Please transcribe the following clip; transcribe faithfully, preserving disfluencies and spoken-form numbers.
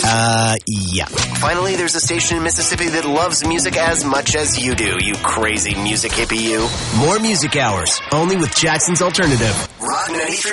Uh, yeah. Finally, there's a station in Mississippi that loves music as much as you do, you crazy music hippie you. More music hours, only with Jackson's Alternative. Rock ninety-three.